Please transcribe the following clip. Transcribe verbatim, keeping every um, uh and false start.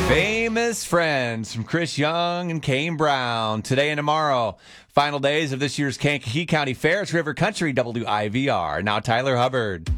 Famous Friends from Chris Young and Kane Brown. Today and tomorrow, final days of this year's Kankakee County Fair. It's River Country W I V R. Now Tyler Hubbard.